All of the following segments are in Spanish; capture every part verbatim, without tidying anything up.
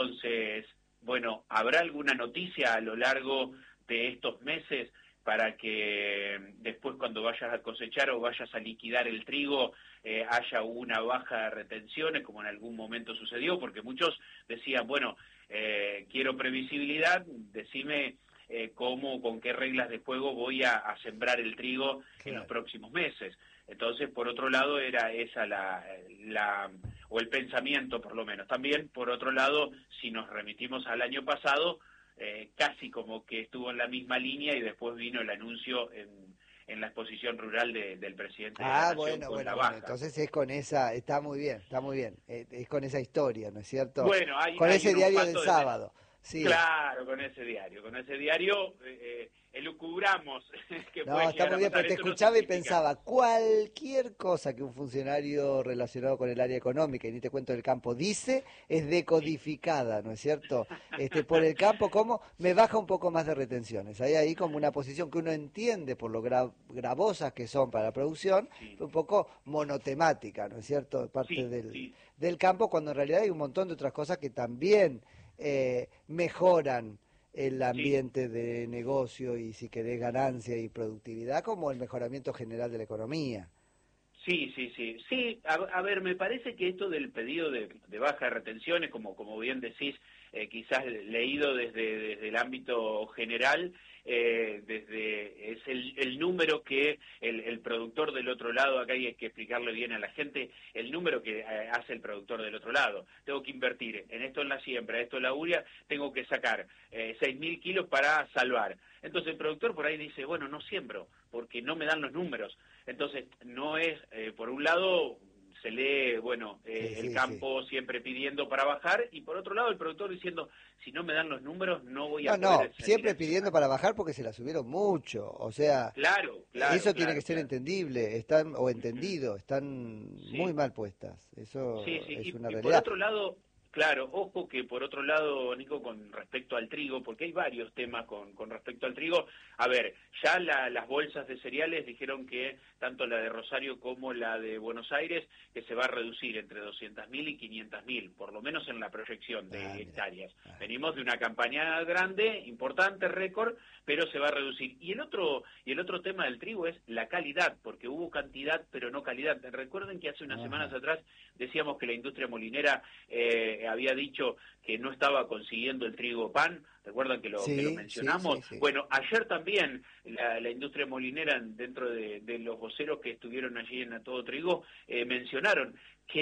Entonces, bueno, ¿habrá alguna noticia a lo largo de estos meses para que después cuando vayas a cosechar o vayas a liquidar el trigo eh, haya una baja de retenciones, como en algún momento sucedió? Porque muchos decían, bueno, eh, quiero previsibilidad, decime eh, cómo, con qué reglas de juego voy a, a sembrar el trigo claro. en los próximos meses. Entonces, por otro lado, era esa la, la, o el pensamiento por lo menos. También, por otro lado, si nos remitimos al año pasado, eh, casi como que estuvo en la misma línea y después vino el anuncio en, en la exposición rural de, del presidente ah, de la Nación bueno, con bueno, la bueno, baja. entonces es con esa, está muy bien, está muy bien, es, es con esa historia, ¿no es cierto? Bueno, hay, con hay ese un diario del de sábado. Sí. Claro, con ese diario, con ese diario eh, elucubramos que No, puede está llegar muy a bien, pasar. pero te Eso no escuchaba y significa... pensaba, cualquier cosa que un funcionario relacionado con el área económica, y ni te cuento del campo, dice, es decodificada, ¿no es cierto? Este, por el campo, ¿cómo? Me baja un poco más de retenciones. Hay ahí como una posición que uno entiende por lo gra gravosas que son para la producción, Sí. un poco monotemática, ¿no es cierto? Parte Sí, del, sí. del campo, cuando en realidad hay un montón de otras cosas que también eh, mejoran el ambiente sí. de negocio y, si querés, ganancia y productividad, como el mejoramiento general de la economía. Sí, sí, sí. Sí, a, a ver, me parece que esto del pedido de, de baja de retenciones, como, como bien decís, eh, quizás leído desde, desde el ámbito general, eh, desde es el, el número que el, el productor del otro lado, acá hay que explicarle bien a la gente, el número que eh, hace el productor del otro lado. Tengo que invertir en esto en la siembra, esto en la uria, tengo que sacar eh, seis mil kilos para salvar. Entonces el productor por ahí dice, bueno, no siembro, porque no me dan los números. Entonces, no es, eh, por un lado, se lee, bueno, eh, sí, el sí, campo sí. siempre pidiendo para bajar, y por otro lado el productor diciendo, si no me dan los números, no voy no, a poder no, salir siempre a pidiendo sembrar. para bajar porque se la subieron mucho, o sea, Claro, claro, eso claro, tiene que ser claro. entendible, están o entendido, están muy Sí, mal puestas, sí, eso sí, es y, una y por realidad. otro lado... Claro, ojo que por otro lado, Nico, con respecto al trigo, porque hay varios temas con, con respecto al trigo. A ver, ya la, las bolsas de cereales dijeron que tanto la de Rosario como la de Buenos Aires, que se va a reducir entre doscientas mil y quinientas mil, por lo menos en la proyección de Ah, hectáreas. ah. Venimos de una campaña grande, importante, récord, pero se va a reducir. Y el otro y el otro tema del trigo es la calidad, porque hubo cantidad, pero no calidad. Recuerden que hace unas Ajá. semanas atrás decíamos que la industria molinera eh, había dicho que no estaba consiguiendo el trigo pan, ¿recuerdan que lo, Sí, que lo sí, mencionamos? sí, sí. Bueno, ayer también la, la industria molinera, dentro de, de los voceros que estuvieron allí en A Todo Trigo, eh, mencionaron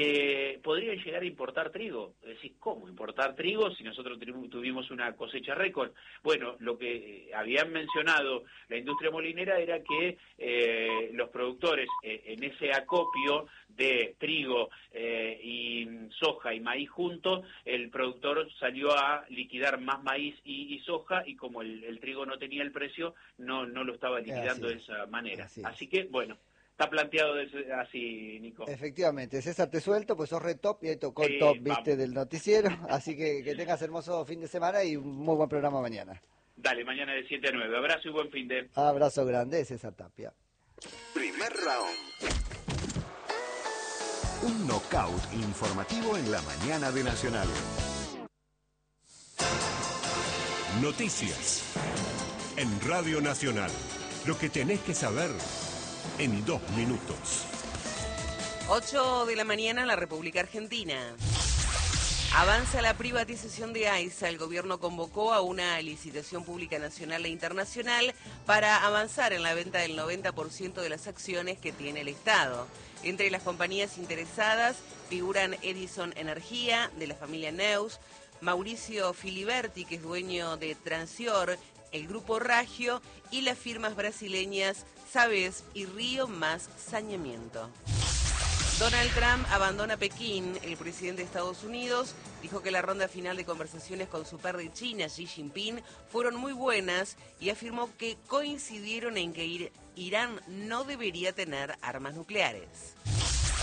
que podrían llegar a importar trigo. Es decir, ¿cómo importar trigo si nosotros tuvimos una cosecha récord? Bueno, lo que habían mencionado la industria molinera era que eh, los productores eh, en ese acopio de trigo eh, y soja y maíz juntos, el productor salió a liquidar más maíz y, y soja, y como el, el trigo no tenía el precio, no, no lo estaba liquidando Así de es, esa manera. así Así es. que, bueno, está planteado de, así, Nico. Efectivamente, César, te suelto, pues sos re top y ahí tocó el top, Sí, viste, vamos. del noticiero, así que que tengas hermoso fin de semana y un muy buen programa mañana. Dale, mañana de siete a nueve. Abrazo y buen fin de... Abrazo grande, César Tapia. Primer round. Un knockout informativo en la mañana de Nacional. Noticias en Radio Nacional. Lo que tenés que saber en dos minutos. ocho de la mañana en la República Argentina. Avanza la privatización de AISA. El gobierno convocó a una licitación pública nacional e internacional para avanzar en la venta del noventa por ciento de las acciones que tiene el Estado. Entre las compañías interesadas figuran Edison Energía, de la familia Neus, Mauricio Filiberti, que es dueño de Transior, el Grupo Ragio y las firmas brasileñas Sabes y Río más Saneamiento. Donald Trump abandona Pekín. El presidente de Estados Unidos dijo que la ronda final de conversaciones con su par de China, Xi Jinping, fueron muy buenas y afirmó que coincidieron en que Irán no debería tener armas nucleares.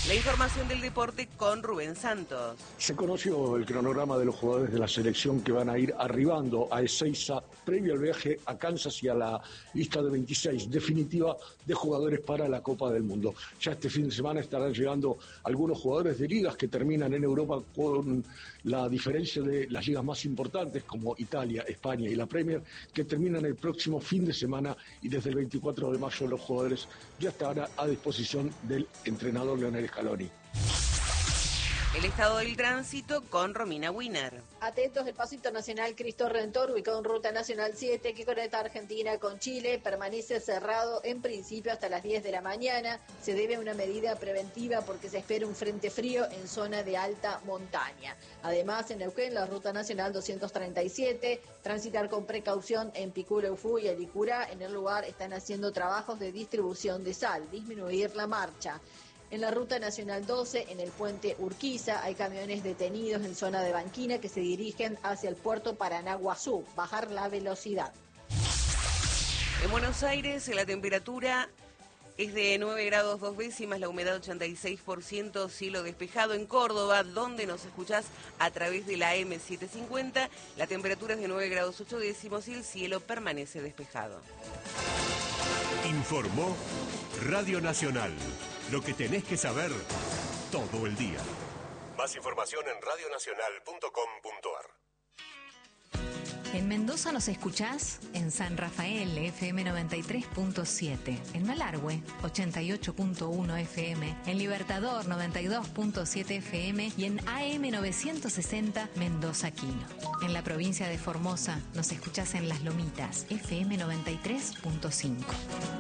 La información del deporte con Rubén Santos. Se conoció el cronograma de los jugadores de la selección que van a ir arribando a Ezeiza previo al viaje a Kansas y a la lista de veintiséis definitiva de jugadores para la Copa del Mundo. Ya este fin de semana estarán llegando algunos jugadores de ligas que terminan en Europa con la diferencia de las ligas más importantes como Italia, España y la Premier, que terminan el próximo fin de semana, y desde el veinticuatro de mayo los jugadores ya estarán a disposición del entrenador Leonel Scaloni. El estado del tránsito con Romina Wiener. Atentos, el paso internacional Cristo Redentor, ubicado en Ruta Nacional siete, que conecta Argentina con Chile, permanece cerrado en principio hasta las diez de la mañana. Se debe a una medida preventiva porque se espera un frente frío en zona de alta montaña. Además, en Neuquén, la Ruta Nacional doscientos treinta y siete, transitar con precaución en Picureufú y Alicurá. En el lugar están haciendo trabajos de distribución de sal, disminuir la marcha. En la Ruta Nacional doce, en el puente Urquiza, hay camiones detenidos en zona de banquina que se dirigen hacia el puerto Paranaguazú. Bajar la velocidad. En Buenos Aires, la temperatura es de nueve grados dos décimas, la humedad ochenta y seis por ciento, cielo despejado. En Córdoba, donde nos escuchás a través de la eme setecientos cincuenta, la temperatura es de nueve grados ocho décimos y el cielo permanece despejado. Informó Radio Nacional. Lo que tenés que saber todo el día. Más información en radio nacional punto com punto ar. En Mendoza nos escuchás en San Rafael, F M noventa y tres punto siete. En Malargüe, ochenta y ocho punto uno F M. En Libertador, noventa y dos punto siete F M. Y en A M novecientos sesenta, Mendoza Quino. En la provincia de Formosa nos escuchás en Las Lomitas, F M noventa y tres punto cinco.